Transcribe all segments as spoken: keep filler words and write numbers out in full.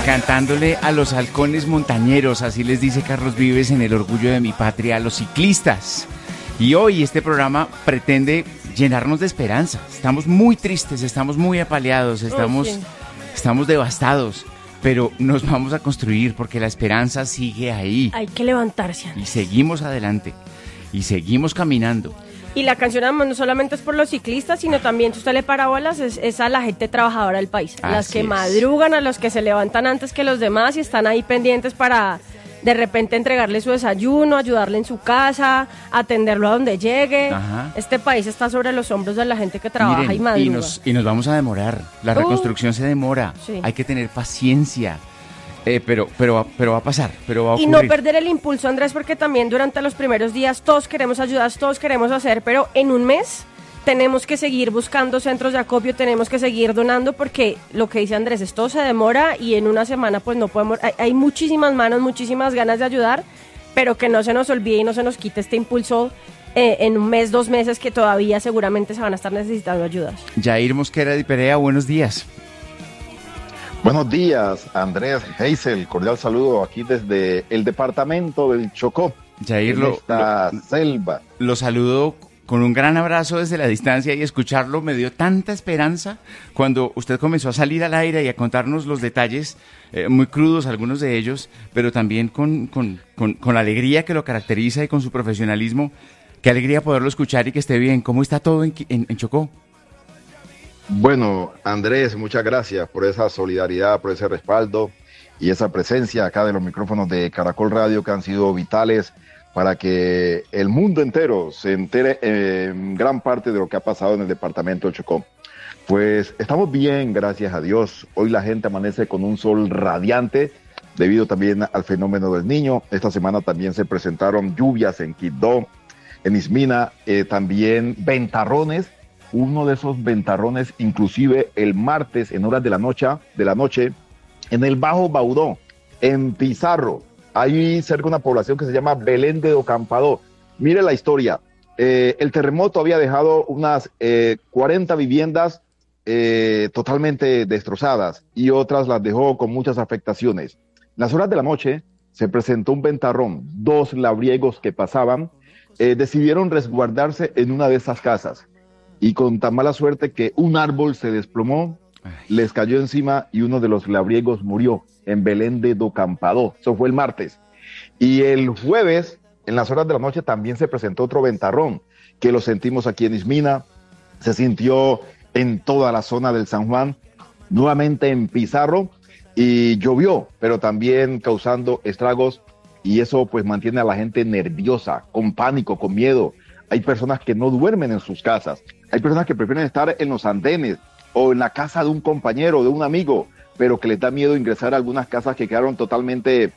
cantándole a los halcones montañeros, así les dice Carlos Vives en El orgullo de mi patria, a los ciclistas. Y hoy este programa pretende llenarnos de esperanza. Estamos muy tristes, estamos muy apaleados, estamos, oh, sí. estamos devastados, pero nos vamos a construir porque la esperanza sigue ahí. Hay que levantarse. Y seguimos adelante, y seguimos caminando. Y la canción no solamente es por los ciclistas, sino también, si usted le para bolas, es, es a la gente trabajadora del país. Así las que es. madrugan, a los que se levantan antes que los demás y están ahí pendientes para de repente entregarle su desayuno, ayudarle en su casa, atenderlo a donde llegue. Ajá. Este país está sobre los hombros de la gente que trabaja. Miren, y madruga. Y nos, y nos vamos a demorar. La uh, reconstrucción se demora. Sí. Hay que tener paciencia. Eh, pero, pero, pero va a pasar, pero va a ocurrir. Y no perder el impulso, Andrés, porque también durante los primeros días todos queremos ayudar, todos queremos hacer, pero en un mes tenemos que seguir buscando centros de acopio, tenemos que seguir donando, porque lo que dice Andrés, esto se demora y en una semana pues no podemos, hay, hay muchísimas manos, muchísimas ganas de ayudar, pero que no se nos olvide y no se nos quite este impulso eh, en un mes, dos meses, que todavía seguramente se van a estar necesitando ayudas. Jair Mosquera de Perea, buenos días. Buenos días, Andrés, Hazel, cordial saludo aquí desde el departamento del Chocó, Jair, en lo, esta lo, selva. Lo saludo con un gran abrazo desde la distancia, y escucharlo me dio tanta esperanza cuando usted comenzó a salir al aire y a contarnos los detalles, eh, muy crudos algunos de ellos, pero también con, con, con, con la alegría que lo caracteriza y con su profesionalismo. Qué alegría poderlo escuchar y que esté bien. ¿Cómo está todo en, en, en Chocó? Bueno, Andrés, muchas gracias por esa solidaridad, por ese respaldo y esa presencia acá de los micrófonos de Caracol Radio, que han sido vitales para que el mundo entero se entere en gran parte de lo que ha pasado en el departamento de Chocó. Pues estamos bien, gracias a Dios. Hoy la gente amanece con un sol radiante debido también al fenómeno del Niño. Esta semana también se presentaron lluvias en Quibdó, en Ismina, eh, también ventarrones. Uno de esos ventarrones, inclusive el martes en horas de la noche, de la noche, en el Bajo Baudó, en Pizarro, hay cerca de una población que se llama Belén de Docampadó. Mire la historia, eh, el terremoto había dejado unas eh, cuarenta viviendas eh, totalmente destrozadas y otras las dejó con muchas afectaciones. En las horas de la noche se presentó un ventarrón, dos labriegos que pasaban eh, decidieron resguardarse en una de esas casas. Y con tan mala suerte que un árbol se desplomó, Ay. les cayó encima y uno de los labriegos murió en Belén de Docampadó. Eso fue el martes. Y el jueves, en las horas de la noche, también se presentó otro ventarrón, que lo sentimos aquí en Ismina, se sintió en toda la zona del San Juan, nuevamente en Pizarro, y llovió, pero también causando estragos, y eso pues mantiene a la gente nerviosa, con pánico, con miedo. Hay personas que no duermen en sus casas. Hay personas que prefieren estar en los andenes o en la casa de un compañero, de un amigo, pero que les da miedo ingresar a algunas casas que quedaron totalmente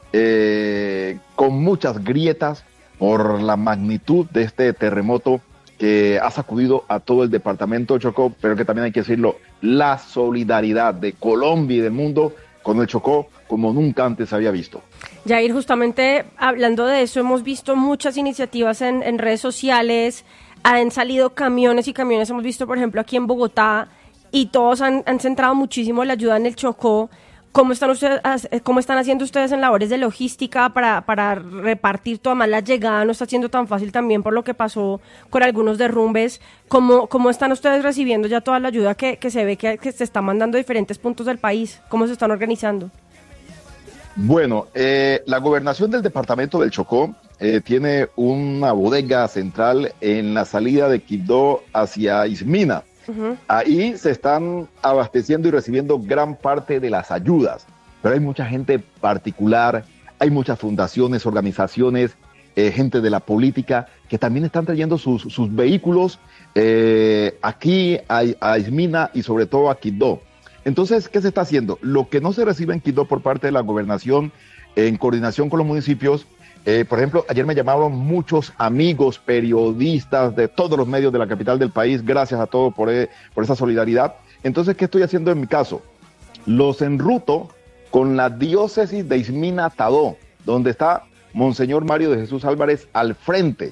eh, con muchas grietas por la magnitud de este terremoto que ha sacudido a todo el departamento de Chocó, pero que también hay que decirlo, la solidaridad de Colombia y del mundo con el Chocó como nunca antes había visto. Jair, justamente hablando de eso, hemos visto muchas iniciativas en, en redes sociales, han salido camiones y camiones, hemos visto por ejemplo aquí en Bogotá, y todos han, han centrado muchísimo la ayuda en el Chocó. ¿Cómo están ustedes, cómo están haciendo ustedes en labores de logística para, para repartir toda más la llegada? No está siendo tan fácil también por lo que pasó con algunos derrumbes. ¿Cómo, cómo están ustedes recibiendo ya toda la ayuda que, que se ve que, que se está mandando a diferentes puntos del país? ¿Cómo se están organizando? Bueno, eh, la gobernación del departamento del Chocó eh, tiene una bodega central en la salida de Quibdó hacia Ismina. Uh-huh. Ahí se están abasteciendo y recibiendo gran parte de las ayudas, pero hay mucha gente particular, hay muchas fundaciones, organizaciones, eh, gente de la política que también están trayendo sus, sus vehículos eh, aquí a, a Ismina y sobre todo a Quibdó. Entonces, ¿qué se está haciendo? Lo que no se recibe en Quibdó por parte de la gobernación, en coordinación con los municipios, eh, por ejemplo, ayer me llamaron muchos amigos, periodistas de todos los medios de la capital del país, gracias a todos por, eh, por esa solidaridad. Entonces, ¿qué estoy haciendo en mi caso? Los enruto con la diócesis de Ismina Tadó, donde está Monseñor Mario de Jesús Álvarez al frente.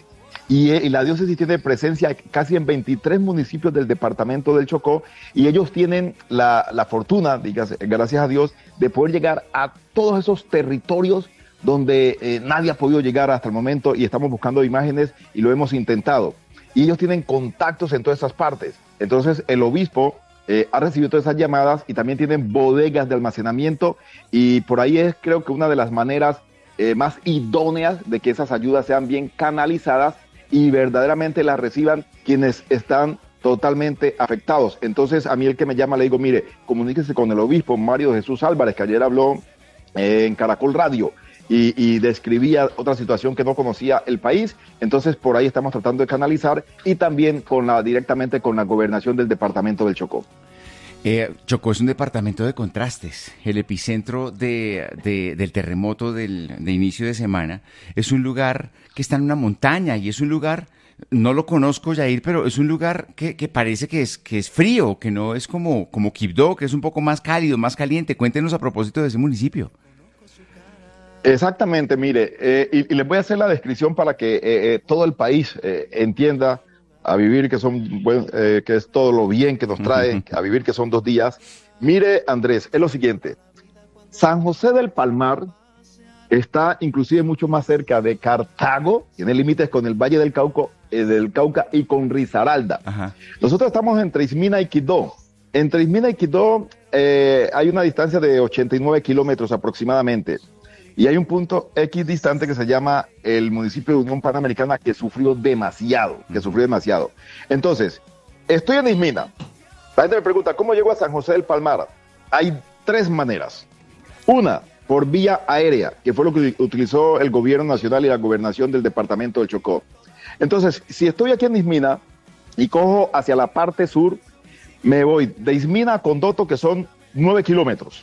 Y, y la diócesis tiene presencia casi en veintitrés municipios del departamento del Chocó, y ellos tienen la, la fortuna, digas, gracias a Dios, de poder llegar a todos esos territorios donde eh, nadie ha podido llegar hasta el momento, y estamos buscando imágenes y lo hemos intentado. Y ellos tienen contactos en todas esas partes. Entonces el obispo eh, ha recibido todas esas llamadas, y también tienen bodegas de almacenamiento, y por ahí es, creo que una de las maneras eh, más idóneas de que esas ayudas sean bien canalizadas y verdaderamente las reciban quienes están totalmente afectados. Entonces a mí el que me llama le digo, mire, comuníquese con el obispo Mario Jesús Álvarez, que ayer habló eh, en Caracol Radio y, y describía otra situación que no conocía el país. Entonces por ahí estamos tratando de canalizar, y también con la, directamente con la gobernación del departamento del Chocó. Eh, Chocó es un departamento de contrastes. El epicentro de, de, del terremoto del, de inicio de semana es un lugar que está en una montaña, y es un lugar, no lo conozco, Yair, pero es un lugar que, que parece que es, que es frío, que no es como, como Quibdó, que es un poco más cálido, más caliente. Cuéntenos a propósito de ese municipio. Exactamente, mire, eh, y, y les voy a hacer la descripción para que eh, eh, todo el país eh, entienda a vivir que son buen, eh, que es todo lo bien que nos trae, a vivir que son dos días. Mire, Andrés, es lo siguiente: San José del Palmar está inclusive mucho más cerca de Cartago, tiene límites con el Valle del Cauca, eh, del Cauca y con Risaralda. Ajá. Nosotros estamos entre Ismina y Quibdó. Entre Ismina y Quibdó eh, hay una distancia de ochenta y nueve kilómetros aproximadamente. Y hay un punto X distante que se llama el municipio de Unión Panamericana, que sufrió demasiado, que sufrió demasiado. Entonces, estoy en Ismina. La gente me pregunta, ¿cómo llego a San José del Palmar? Hay tres maneras. Una, por vía aérea, que fue lo que utilizó el gobierno nacional y la gobernación del departamento del Chocó. Entonces, si estoy aquí en Ismina y cojo hacia la parte sur, me voy de Ismina a Condoto, que son nueve kilómetros.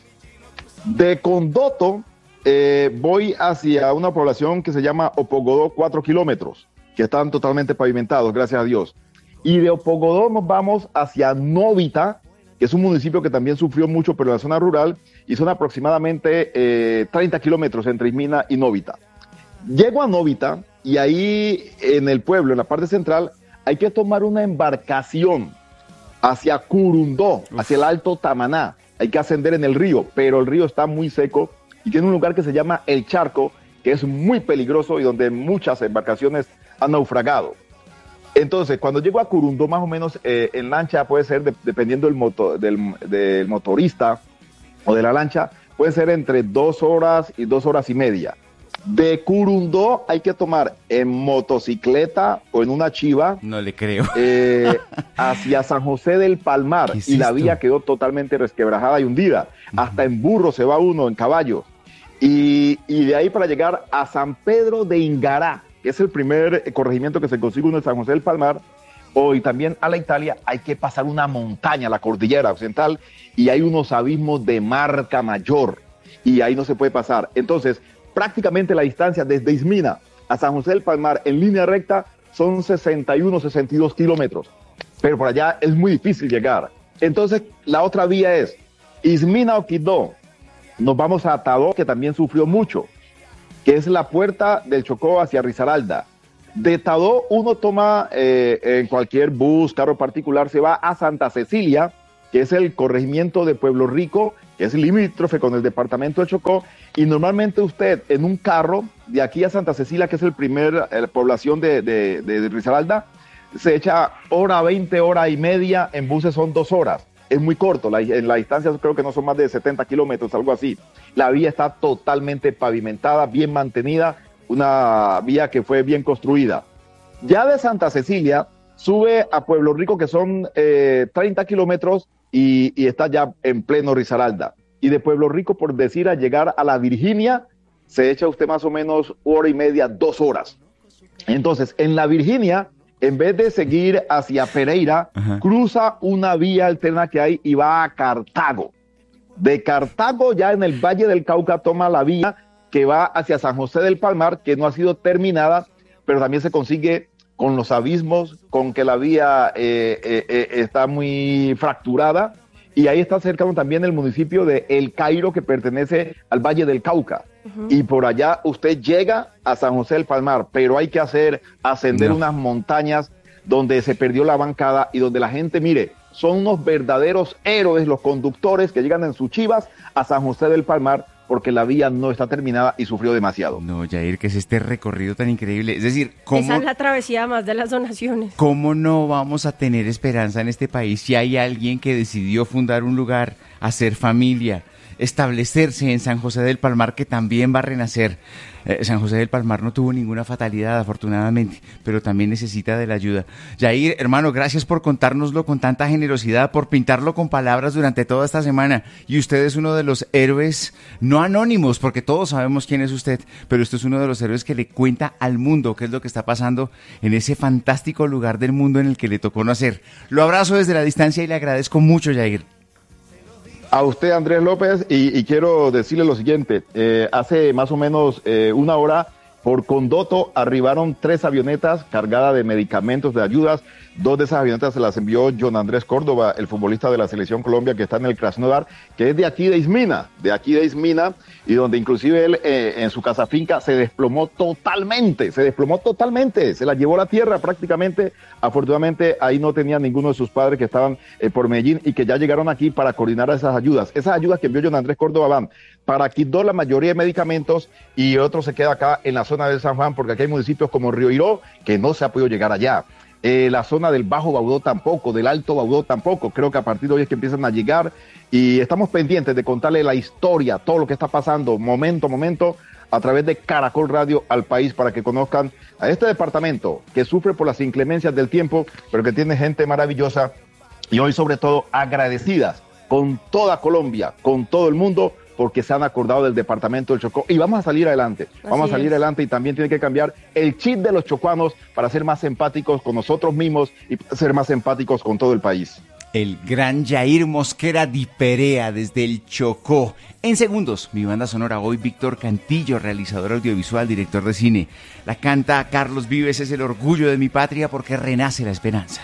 De Condoto Eh, voy hacia una población que se llama Opogodó, cuatro kilómetros, que están totalmente pavimentados, gracias a Dios. Y de Opogodó nos vamos hacia Novita, que es un municipio que también sufrió mucho, pero en la zona rural, y son aproximadamente eh, treinta kilómetros entre Ismina y Novita. Llego a Novita, y ahí en el pueblo, en la parte central, hay que tomar una embarcación hacia Curundó, hacia el Alto Tamaná. Hay que ascender en el río, pero el río está muy seco, y tiene un lugar que se llama El Charco, que es muy peligroso y donde muchas embarcaciones han naufragado. Entonces, cuando llego a Curundó, más o menos eh, en lancha puede ser, de, dependiendo del, moto, del, del motorista o de la lancha, puede ser entre dos horas y dos horas y media. De Curundó hay que tomar en motocicleta o en una chiva. No le creo. Eh, hacia San José del Palmar, y la vía quedó totalmente resquebrajada y hundida. Uh-huh. Hasta en burro se va uno, en caballo. Y, y de ahí para llegar a San Pedro de Ingará, que es el primer corregimiento que se consigue uno en San José del Palmar, o y también a la Italia, hay que pasar una montaña, la cordillera occidental, y hay unos abismos de marca mayor, y ahí no se puede pasar. Entonces, prácticamente la distancia desde Ismina a San José del Palmar en línea recta son sesenta y uno, sesenta y dos kilómetros, pero por allá es muy difícil llegar. Entonces, la otra vía es Ismina o Quibdó. Nos vamos a Tadó, que también sufrió mucho, que es la puerta del Chocó hacia Risaralda. De Tadó uno toma eh, en cualquier bus, carro particular, se va a Santa Cecilia, que es el corregimiento de Pueblo Rico, que es limítrofe con el departamento del Chocó, y normalmente usted en un carro de aquí a Santa Cecilia, que es el primer eh, población de, de, de Risaralda, se echa hora veinte, hora y media, en buses son dos horas. Es muy corto, la, en la distancia creo que no son más de setenta kilómetros, algo así. La vía está totalmente pavimentada, bien mantenida, una vía que fue bien construida. Ya de Santa Cecilia sube a Pueblo Rico, que son eh, treinta kilómetros, y, y está ya en pleno Risaralda. Y de Pueblo Rico, por decir, a llegar a la Virginia, se echa usted más o menos hora y media, dos horas. Entonces, en la Virginia, en vez de seguir hacia Pereira, ajá, cruza una vía alterna que hay y va a Cartago. De Cartago, ya en el Valle del Cauca, toma la vía que va hacia San José del Palmar, que no ha sido terminada, pero también se consigue con los abismos, con que la vía eh, eh, eh, está muy fracturada, y ahí está cercano también el municipio de El Cairo, que pertenece al Valle del Cauca. Uh-huh. Y por allá usted llega a San José del Palmar, pero hay que hacer, ascender no. unas montañas donde se perdió la bancada y donde la gente, mire, son unos verdaderos héroes los conductores que llegan en sus chivas a San José del Palmar porque la vía no está terminada y sufrió demasiado. No, Yair, que es este recorrido tan increíble. Es decir, ¿cómo, esa es la travesía más de las donaciones. ¿Cómo no vamos a tener esperanza en este país si hay alguien que decidió fundar un lugar, hacer familia, establecerse en San José del Palmar, que también va a renacer? Eh, San José del Palmar no tuvo ninguna fatalidad, afortunadamente, pero también necesita de la ayuda. Yair, hermano, gracias por contárnoslo con tanta generosidad, por pintarlo con palabras durante toda esta semana. Y usted es uno de los héroes, no anónimos, porque todos sabemos quién es usted, pero usted es uno de los héroes que le cuenta al mundo qué es lo que está pasando en ese fantástico lugar del mundo en el que le tocó nacer. Lo abrazo desde la distancia y le agradezco mucho, Yair. A usted, Andrés López, y, y quiero decirle lo siguiente, eh, hace más o menos eh, una hora por Condoto arribaron tres avionetas cargadas de medicamentos, de ayudas. Dos de esas avionetas se las envió John Andrés Córdoba, el futbolista de la Selección Colombia que está en el Krasnodar, que es de aquí de Ismina, de aquí de Ismina, y donde inclusive él eh, en su casa finca se desplomó totalmente, se desplomó totalmente, se la llevó a la tierra prácticamente. Afortunadamente ahí no tenía ninguno de sus padres que estaban eh, por Medellín y que ya llegaron aquí para coordinar esas ayudas. Esas ayudas que envió John Andrés Córdoba van para Quibdó la mayoría de medicamentos y otro se queda acá en la zona de San Juan, porque aquí hay municipios como Río Iró que no se ha podido llegar allá. Eh, la zona del Bajo Baudó tampoco, del Alto Baudó tampoco. Creo que a partir de hoy es que empiezan a llegar y estamos pendientes de contarle la historia, todo lo que está pasando, momento a momento, a través de Caracol Radio al país, para que conozcan a este departamento que sufre por las inclemencias del tiempo, pero que tiene gente maravillosa y hoy sobre todo agradecidas con toda Colombia, con todo el mundo, porque se han acordado del departamento del Chocó y vamos a salir adelante, Así vamos a salir es. adelante y también tiene que cambiar el chip de los chocuanos para ser más empáticos con nosotros mismos y ser más empáticos con todo el país. El gran Yair Mosquera Di Perea desde el Chocó. En segundos, mi banda sonora hoy, Víctor Cantillo, realizador audiovisual, director de cine. La canta Carlos Vives, es el orgullo de mi patria porque renace la esperanza.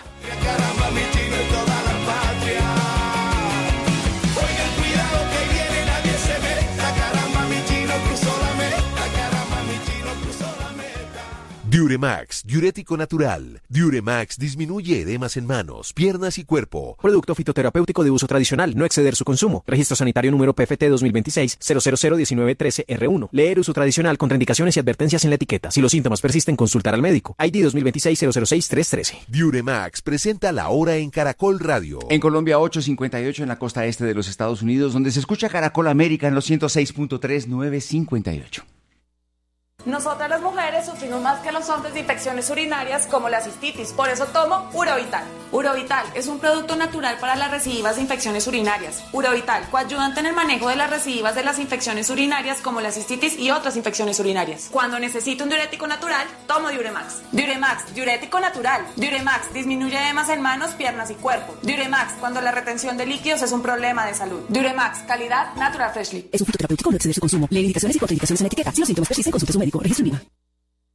Diuremax, diurético natural. Diuremax disminuye edemas en manos, piernas y cuerpo. Producto fitoterapéutico de uso tradicional, no exceder su consumo. Registro sanitario número P F T dos mil veintiséis cero cero cero diecinueve trece R uno. Leer uso tradicional, contraindicaciones y advertencias en la etiqueta. Si los síntomas persisten, consultar al médico. I D dos mil veintiséis cero cero seis tres trece. Diuremax presenta la hora en Caracol Radio. En Colombia, ocho cincuenta y ocho en la costa este de los Estados Unidos, donde se escucha Caracol América en los ciento seis punto tres, nueve cincuenta y ocho. Nosotras las mujeres sufrimos más que los hombres de infecciones urinarias como la cistitis, por eso tomo Urovital. Urovital es un producto natural para las recidivas de infecciones urinarias. Urovital, coayudante en el manejo de las recidivas de las infecciones urinarias como la cistitis y otras infecciones urinarias. Cuando necesito un diurético natural, tomo Diuremax. Diuremax, diurético natural. Diuremax disminuye edemas en manos, piernas y cuerpo. Diuremax, cuando la retención de líquidos es un problema de salud. Diuremax, calidad Natural Freshly. Es un fitoterapéutico, no exceder su consumo. Lee indicaciones y contraindicaciones en la etiqueta. Si los síntomas persisten, consulte a su médico. Registro INVIMA.